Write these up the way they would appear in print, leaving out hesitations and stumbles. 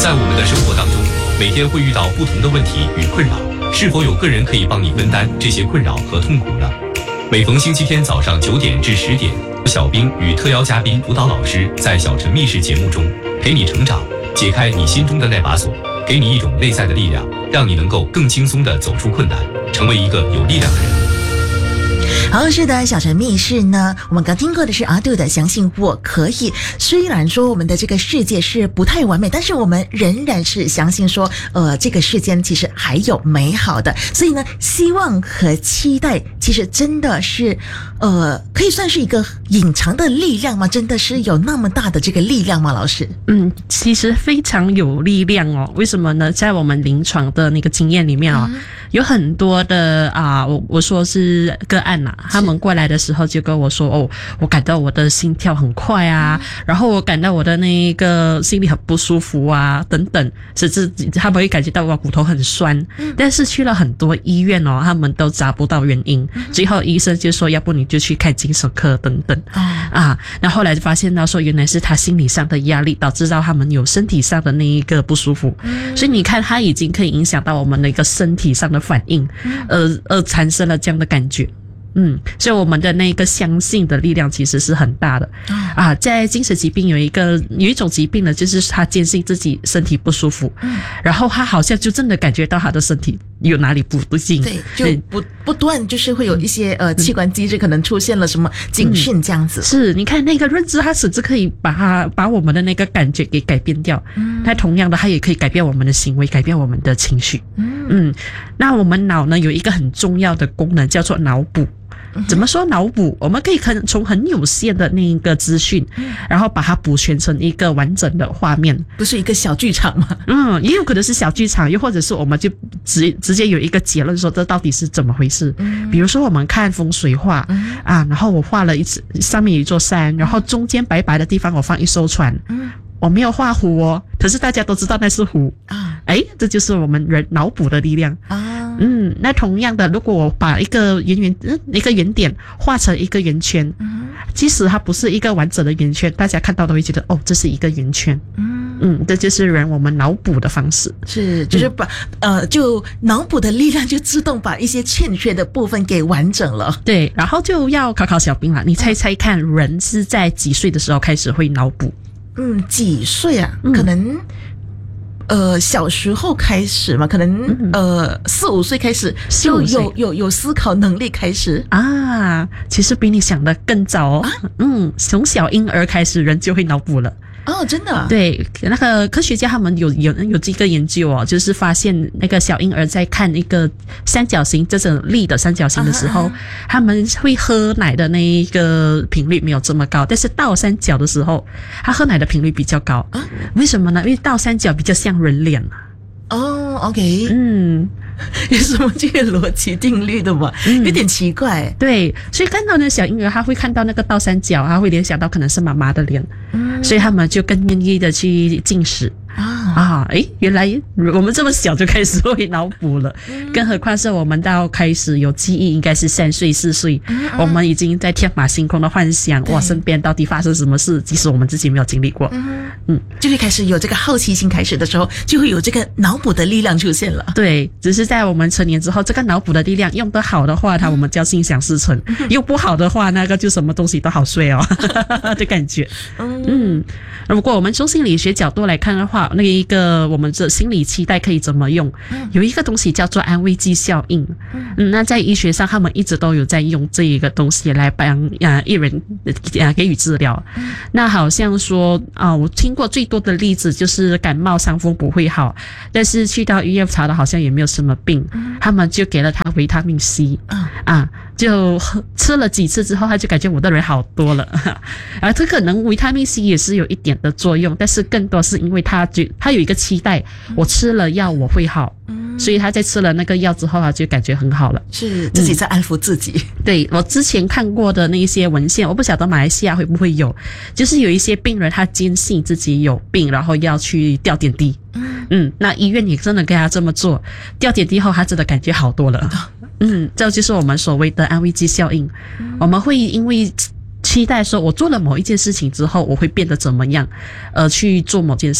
在我们的生活当中，每天会遇到不同的问题与困扰，是否有个人可以帮你分担这些困扰和痛苦呢？每逢星期天早上9点至10点，小兵与特邀嘉宾辅导老师在小陈密室节目中陪你成长，解开你心中的那把锁，给你一种内在的力量，让你能够更轻松地走出困难，成为一个有力量的人。 好，是的，小陈密室呢，我们刚听过的是阿杜的相信我可以。虽然说我们的这个世界是不太完美，但是我们仍然是相信说这个世间其实还有美好的。所以呢，希望和期待其实真的是可以算是一个隐藏的力量吗？真的是有那么大的这个力量吗？老师？ 其实非常有力量哦。为什么呢？在我们临床的那个经验里面有很多的我说是个案他们过来的时候就跟我说我感到我的心跳很快然后我感到我的那个心里很不舒服等等，甚至他们会感觉到我骨头很酸，但是去了很多医院他们都找不到原因，最后医生就说要不你就去看精神科等等那后来就发现到说原来是他心理上的压力导致到他们有身体上的那一个不舒服，所以你看他已经可以影响到我们的一个身体上的反应而产生了这样的感觉。所以我们的那个相信的力量其实是很大的在精神疾病有一种疾病呢，就是他坚信自己身体不舒服，然后他好像就真的感觉到他的身体有哪里不对劲， 对，就不断就是会有一些器官机制可能出现了什么警讯这样子。 是，你看那个认知，它甚至可以把我们的那个感觉给改变掉。那同样的，它也可以改变我们的行为，改变我们的情绪。那我们脑呢有一个很重要的功能叫做脑补。怎么说脑补？我们可以从很有限的那个资讯，然后把它补全成一个完整的画面， 不是一个小剧场吗？ 也有可能是小剧场，又或者是我们就直接有一个结论说这到底是怎么回事。比如说我们看风水画然后我画了上面有一座山，然后中间白白的地方我放一艘船，我没有画湖可是大家都知道那是湖这就是我们人脑补的力量那同样的，如果我把一个圆点画成一个圆圈，即使它不是一个完整的圆圈，大家看到都会觉得这是一个圆圈。这就是我们脑补的方式， 是就是把就脑补的力量就自动把一些欠缺的部分给完整了。 对，然后就要考考小兵了，你猜猜看，人是在几岁的时候开始会脑补？ 几岁可能小时候开始嘛，可能4-5岁开始就有思考能力开始其实比你想的更早从小婴儿开始人就会脑补了。 真的对，那个科学家他们有这个研究就是发现那个小婴儿在看一个三角形这种立的三角形的时候，他们会喝奶的那一个频率没有这么高，但是倒三角的时候他喝奶的频率比较高为什么呢？因为倒三角比较像人脸 OK 有什么这个逻辑定律的吗？有点奇怪。 对，所以看到那小婴儿他会看到那个倒三角，他会联想到可能是妈妈的脸所以他们就更愿意的去进食原来我们这么小就开始会脑补了更何况是我们到开始有记忆应该是3岁4岁我们已经在天马行空的幻想身边到底发生什么事，即使我们自己没有经历过就会开始有这个好奇心，开始的时候就会有这个脑补的力量出现了。 对，只是在我们成年之后，这个脑补的力量用得好的话我们叫心想事成用不好的话那个就什么东西都好睡的感觉如果我们从心理学角度来看的话，那一个我们这心理期待可以怎么用有一个东西叫做安慰剂效应那在医学上他们一直都有在用这一个东西来帮一人给予治疗那好像说我听过最多的例子就是感冒伤风不会好，但是去到医院查的好像也没有什么病他们就给了他维他命 C就吃了几次之后他就感觉我的人好多了这可能维他命 C 也是有一点的作用，但是更多是因为他有一个期待我吃了药我会好所以他在吃了那个药之后他就感觉很好了， 是自己在安抚自己对，我之前看过的那一些文献，我不晓得马来西亚会不会有，就是有一些病人他坚信自己有病然后要去吊点滴那医院也真的给他这么做，吊点滴后他真的感觉好多了这就是我们所谓的安慰剂效应我们会因为期待说我做了某一件事情之后我会变得怎么样去做某件事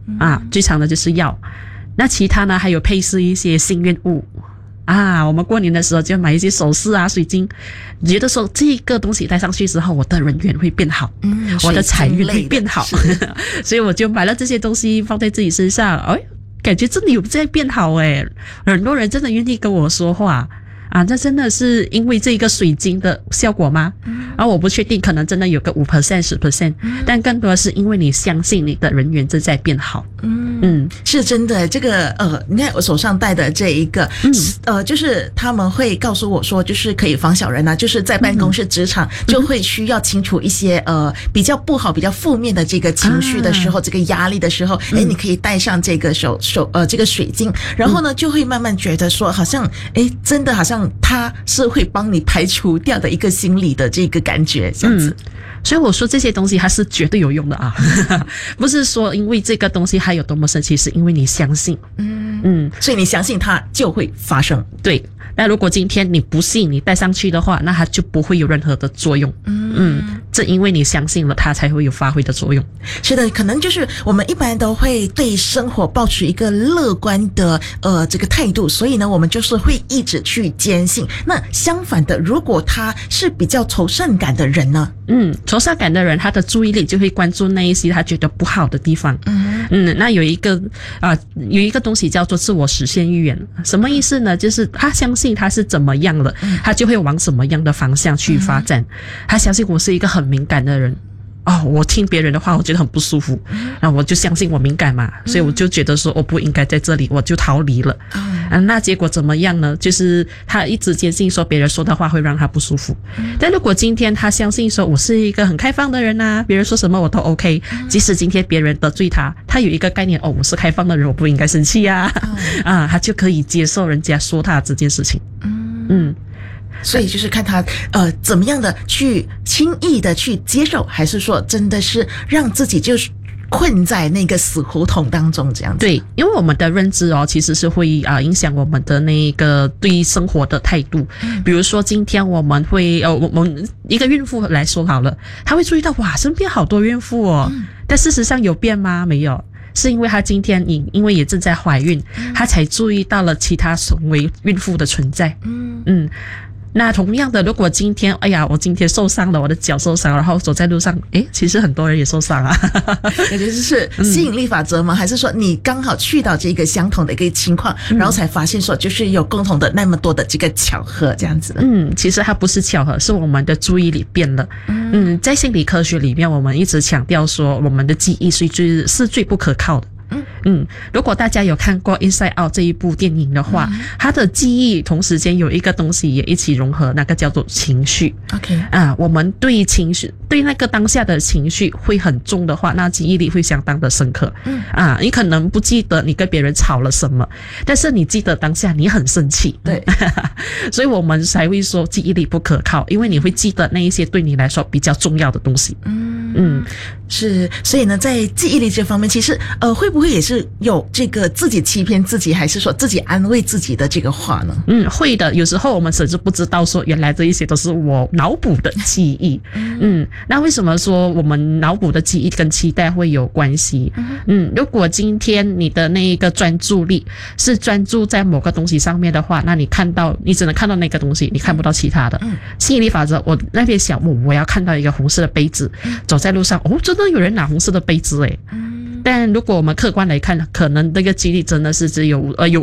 最常的就是药。那其他呢，还有配饰一些幸运物我们过年的时候就买一些首饰水晶，觉得说这个东西戴上去之后，我的人缘会变好，我的财运会变好，所以我就买了这些东西放在自己身上，感觉真的有在变好很多人真的愿意跟我说话这真的是因为这个水晶的效果吗？我不确定，可能真的有个5% 10%，但更多的是因为你相信你的人缘正在变好。 是真的。这个你看我手上戴的这一个，就是他们会告诉我说，就是可以防小人就是在办公室职场就会需要清除一些比较不好、比较负面的这个情绪的时候，这个压力的时候，你可以戴上这个这个水晶，然后呢就会慢慢觉得说，好像真的好像它是会帮你排除掉的一个心理的这个感觉，这样子。 所以我说这些东西它是绝对有用的不是说因为这个东西它有多么神奇，是因为你相信。 所以你相信它就会发生。 对，那如果今天你不信，你戴上去的话，那它就不会有任何的作用。正因为你相信了，它才会有发挥的作用。 是的，可能就是我们一般都会对生活抱持一个乐观的这个态度，所以呢，我们就是会一直去坚信。那相反的，如果他是比较愁善感的人呢？ 愁善感的人，他的注意力就会关注那一些他觉得不好的地方。那有一个东西叫做自我实现预言。什么意思呢？就是他相信他是怎么样的，他就会往什么样的方向去发展。他相信我是一个很敏感的人。我听别人的话我觉得很不舒服，那我就相信我敏感嘛，所以我就觉得说我不应该在这里，我就逃离了。那结果怎么样呢？就是他一直坚信说别人说的话会让他不舒服。但如果今天他相信说我是一个很开放的人别人说什么我都 OK，即使今天别人得罪他有一个概念我是开放的人，我不应该生气他就可以接受人家说他这件事情。 所以就是看他怎么样的去轻易的去接受，还是说真的是让自己就是困在那个死胡同当中这样子。 对，因为我们的认知其实是会影响我们的那个对生活的态度。比如说今天我们会我们一个孕妇来说好了，她会注意到身边好多孕妇但事实上有变吗？没有，是因为她今天因为也正在怀孕，她才注意到了其他成为孕妇的存在。那同样的，如果今天我今天受伤了，我的脚受伤，然后走在路上，其实很多人也受伤也就是吸引力法则吗？还是说你刚好去到这个相同的一个情况，然后才发现说就是有共同的那么多的这个巧合这样子的？其实它不是巧合，是我们的注意力变了。在心理科学里面，我们一直强调说我们的记忆是最不可靠的。如果大家有看过 Inside Out 这一部电影的话，它的记忆同时间有一个东西也一起融合，那个叫做情绪。我们对情绪，对那个当下的情绪会很重的话，那记忆力会相当的深刻。你可能不记得你跟别人吵了什么，但是你记得当下你很生气。 对， 所以我们才会说记忆力不可靠，因为你会记得那一些对你来说比较重要的东西。 是，所以呢，在记忆力这方面，其实会不会也是有这个自己欺骗自己，还是说自己安慰自己的这个话呢？ 会的。有时候我们甚至不知道说，原来这一些都是我脑补的记忆。那为什么说我们脑补的记忆跟期待会有关系？如果今天你的那一个专注力是专注在某个东西上面的话，那你只能看到那个东西，你看不到其他的。吸引力法则，我那边想我要看到一个红色的杯子，走在路上，真的有人拿红色的杯子但如果我们客观来看，可能那个几率真的是只有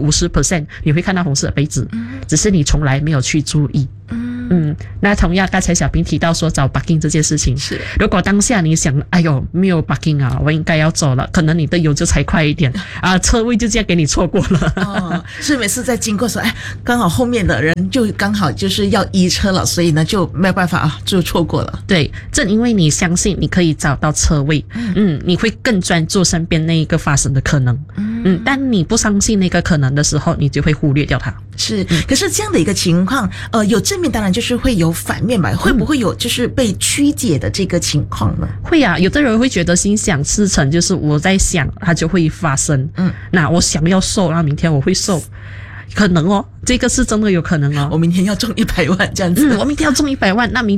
50%你会看到红色的杯子，只是你从来没有去注意。那同样刚才小兵提到说找 parking 这件事情，是如果当下你想没有 parking 我应该要走了，可能你的油就踩快一点车位就这样给你错过了。 是每次在经过的时候刚好后面的人就刚好就是要移车了，所以呢就没有办法就错过了。 对，正因为你相信你可以找到车位，你会更专注身边那一个发生的可能。但你不相信那个可能的时候，你就会忽略掉它。 是，可是这样的一个情况有正面当然就是会有反面吧，会不会有就是被曲解的这个情况呢？ 会有的人会觉得心想事成，就是我在想它就会发生。那我想要瘦，那明天我会瘦，可能这个是真的有可能我明天要中100万这样子。 我明天要中100万，那明天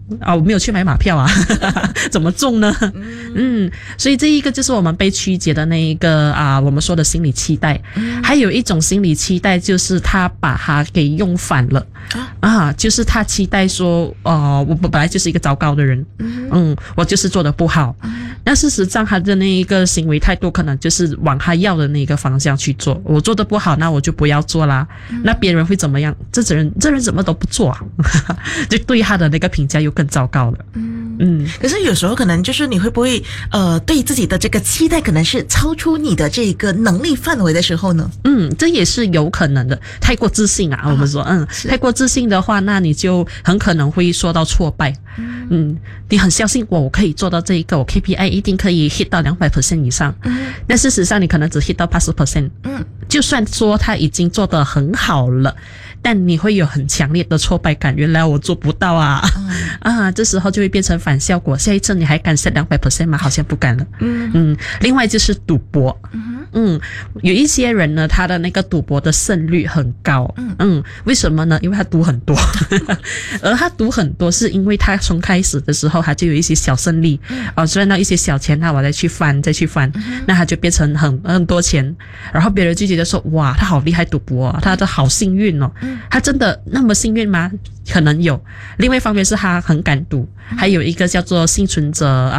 我没有去买马票啊，怎么中呢？所以这一个就是我们被曲解的那一个我们说的心理期待。还有一种心理期待就是他把它给用反了就是他期待说我本来就是一个糟糕的人，我就是做得不好，那事实上他的那一个行为态度可能就是往他要的那个方向去做，我做得不好那我就不要做啦，那别人会怎么样？这人怎么都不做就对他的那个评价又更糟糕了。 可是有时候可能就是你会不会对自己的这个期待可能是超出你的这个能力范围的时候呢？ 这也是有可能的。太过自信我们说太过自信的话，那你就很可能会受到挫败。你很相信我可以做到这一个，我 KPI 一定可以 hit 到200% 以上，但事实上你可能只 hit 到80%。就算说他已经做得很好了，但你会有很强烈的挫败感，原来我做不到这时候就会变成反效果。下一次你还敢 set 200% 吗？好像不敢了。另外就是赌博。有一些人呢，他的那个赌博的胜率很高。为什么呢？因为他赌很多。而他赌很多是因为他从开始的时候他就有一些小胜利赚到一些小钱，那我再去翻，那他就变成很多钱，然后别人就觉得说哇，他好厉害赌博他的好幸运他真的那么幸运吗？可能有。另外一方面是他很敢赌，还有一个叫做幸存者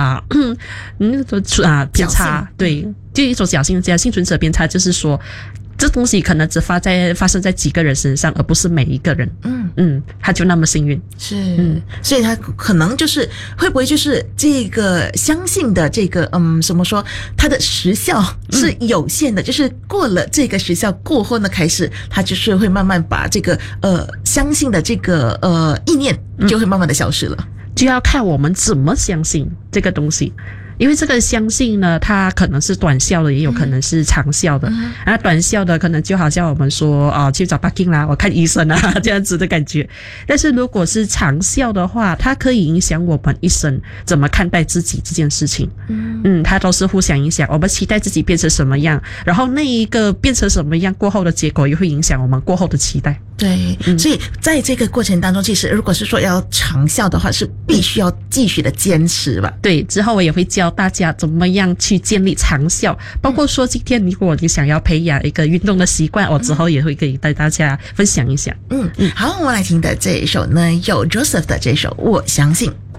偏差。对，就一种侥幸存者偏差，就是说这东西可能只发生在几个人身上，而不是每一个人。他就那么幸运。 是，所以他可能就是会不会就是这个相信的这个怎么说，它的时效是有限的，就是过了这个时效过后呢，开始他就是会慢慢把这个相信的这个意念就会慢慢的消失了。 就要看我们怎么相信这个东西。因为这个相信呢，它可能是短效的，也有可能是长效的。那短效的可能就好像我们说去找 parking 啦，我看医生这样子的感觉。但是如果是长效的话，它可以影响我们一生怎么看待自己这件事情。它都是互相影响。我们期待自己变成什么样，然后那一个变成什么样过后的结果也会影响我们过后的期待。 对，所以在这个过程当中，其实如果是说要长效的话，是必须要继续的坚持吧。 对，之后我也会教大家怎么样去建立长效，包括说今天如果你想要培养一个运动的习惯，我之后也会可以带大家分享一下。 好，我们来听的这一首呢，有 Joseph 的这首《我相信》。